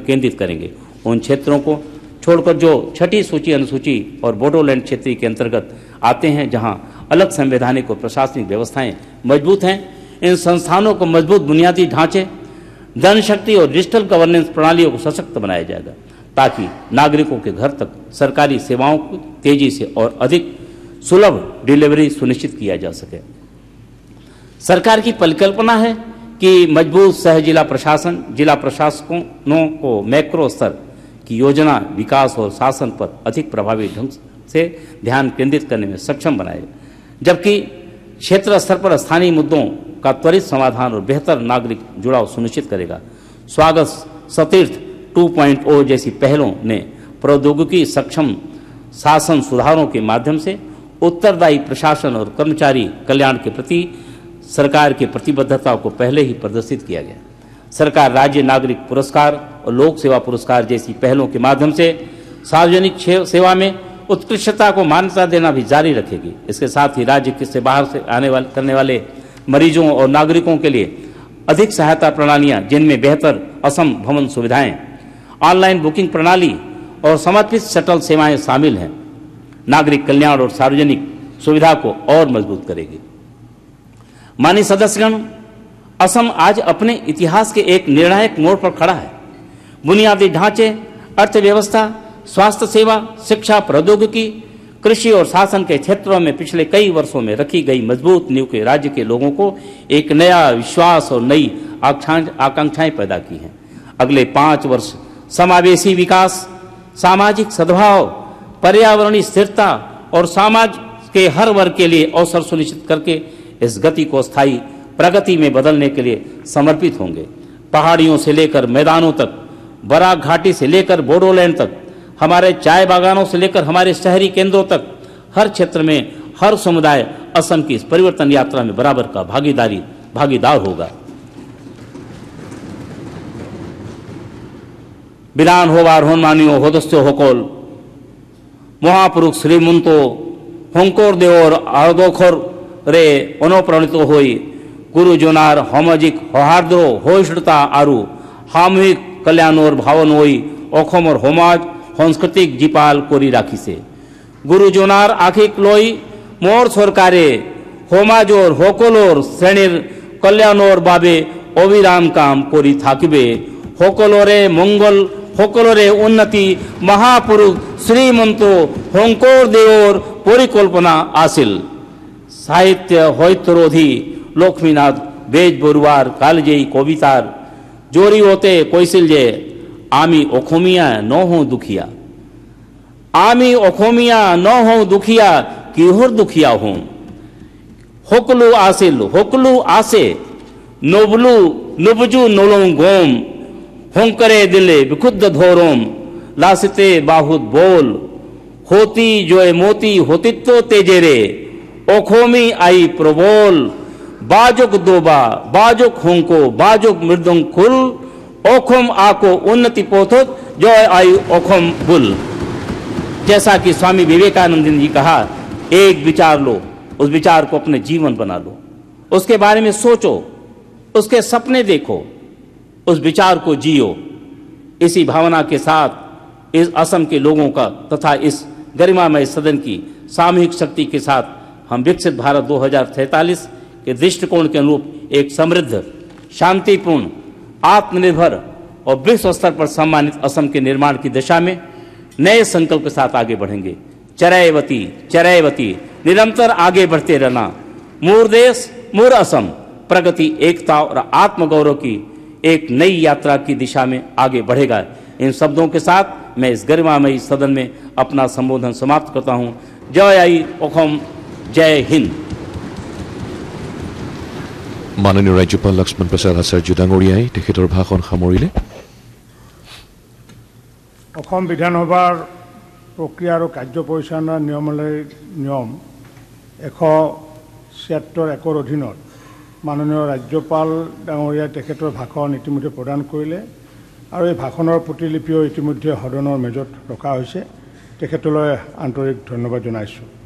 केंद्रित करेंगे। उन क्षेत्रों को छोड़कर जो छठी सूची, अनुसूची और बोडोलैंड क्षेत्र के अंतर्गत आते हैं, जहां अलग संवैधानिक और प्रशासनिक व्यवस्थाएं मजबूत हैं, इन संस्थानों को मजबूत बुनियादी ढांचे, जनशक्ति और डिजिटल गवर्नेंस प्रणालियों को सशक्त बनाया जाएगा, ताकि नागरिकों के घर तक सरकारी सेवाओं को तेजी से और अधिक सुलभ डिलीवरी सुनिश्चित किया जा सके। सरकार की परिकल्पना है कि मजबूत सह जिला प्रशासन जिला प्रशासकों को मैक्रो स्तर की योजना, विकास और शासन पर अधिक प्रभावी ढंग से ध्यान केंद्रित करने में सक्षम बनाए, जबकि क्षेत्र स्तर पर स्थानीय मुद्दों का त्वरित समाधान और बेहतर नागरिक जुड़ाव सुनिश्चित करेगा। स्वागत सतीर्थ 2.0 जैसी पहलों ने प्रौद्योगिकी सक्षम शासन सुधारों के माध्यम से उत्तरदायी प्रशासन और कर्मचारी कल्याण के प्रति सरकार की प्रतिबद्धता को पहले ही प्रदर्शित किया गया। सरकार राज्य नागरिक पुरस्कार और लोक सेवा पुरस्कार जैसी पहलों के माध्यम से सार्वजनिक सेवा में उत्कृष्टता को मान्यता देना भी जारी रखेगी। इसके साथ ही राज्य से बाहर से करने वाले मरीजों और नागरिकों के लिए अधिक सहायता प्रणालियां, जिनमें बेहतर असम भवन सुविधाएं, ऑनलाइन बुकिंग प्रणाली और समर्पित शटल सेवाएं शामिल हैं, नागरिक कल्याण और सार्वजनिक सुविधा को और मजबूत करेगी। माननीय सदस्यगण, असम आज अपने इतिहास के एक निर्णायक मोड़ पर खड़ा है। बुनियादी ढांचे, अर्थव्यवस्था, स्वास्थ्य सेवा, शिक्षा, प्रौद्योगिकी, कृषि और शासन के क्षेत्रों में पिछले कई वर्षों में रखी गई मजबूत नींव के राज्य के लोगों को एक नया विश्वास और नई आकांक्षाएं पैदा की हैं। अगले 5 वर्ष समावेशी विकास, सामाजिक सद्भाव, पर्यावरणीय स्थिरता और समाज के हर वर्ग के लिए अवसर सुनिश्चित करके इस गति को स्थायी प्रगति में बदलने के लिए समर्पित होंगे। पहाड़ियों से लेकर मैदानों तक, बराक घाटी से लेकर बोडोलैंड तक, हमारे चाय बागानों से लेकर हमारे शहरी केंद्रों तक, हर क्षेत्र में हर समुदाय असम की इस परिवर्तन यात्रा में बराबर का भागीदार होगा। बिरान होबार होनमानियो होदस्यो होकोल महापुरुष श्रीमंतो होंकोर देवर आदोखर रे अनुप्राणित होई गुरुजनार सामाजिक सौहार्द्र सहिष्णुता आरु सामूहिक कल्याणर भावन होई अखमर समाज सांस्कृतिक जीपाल करी राखिसे। गुरुजनार आखिक लई मोर सरकारे समाजर सकलोर श्रेणीर कल्याणर बाबे अविराम काम करी थाकिबे। सकलोरे मंगल, सकलोरे उन्नति महापुरुष श्रीमंत शंकर देवर परिकल्पना आसिल। साहित्य हयतरोधी लक्ष्मीनाथ बेजबरुआर कालजेई कवितार जोरी होते কৈছিল যে আমি অসমীয়া নহওঁ দুখিয়া, আমি অসমীয়া নহওঁ দুখিয়া, কিহৰ দুখিয়া হওঁ। সকলো আছিল, সকলো আছে, নবলু নবজু নলং গম, শংকৰে দিলে বিশুদ্ধ ধৰম, লাচিতে বাহুত বল, হতি জয় মতি হতিত্ব তেজেৰে, অসমী আই প্রবল, बाजुक दोबा, बाजुक होंको, बाजुक मृदंग खुल, ओखम आको उन्नति पोथोत, जय आयु ओखम बुल। जैसा कि स्वामी विवेकानंद जी कहा, एक विचार लो, उस विचार को अपने जीवन बना लो, उसके बारे में सोचो, उसके सपने देखो, उस विचार को जियो। इसी भावना के साथ इस असम के लोगों का तथा इस गरिमामय सदन की सामूहिक शक्ति के साथ हम विकसित भारत 2047 के दृष्टिकोण के अनुरूप एक समृद्ध, शांतिपूर्ण, आत्मनिर्भर और विश्व स्तर पर सम्मानित असम के निर्माण की दिशा में नए संकल्प के साथ आगे बढ़ेंगे। चरैवती चरैवती, निरंतर आगे बढ़ते रहना। मूर देश मूर असम, प्रगति, एकता और आत्मगौरव की एक नई यात्रा की दिशा में आगे बढ़ेगा। इन शब्दों के साथ मैं इस गरिमामयी सदन में अपना संबोधन समाप्त करता हूं। जय आई ओखम, जय हिंद। माननीय राज्यपाल लक्ष्मण प्रसाद आचार्य डांगरियाई तेखेतर भाषण सामरिले। অসম বিধানসভাৰ প্ৰক্ৰিয়া আৰু কাৰ্য পৰিচালনাৰ নিয়ম 176 অধীনত মাননীয় ৰাজ্যপাল ডাঙৰীয়াই তেখেতৰ ভাষণ ইতিমধ্যে প্ৰদান কৰিলে আৰু এই ভাষণৰ প্ৰতিলিপিও ইতিমধ্যে সদনৰ মেজত ৰখা হৈছে। তেখেতলৈ আন্তৰিক ধন্যবাদ জনাইছোঁ।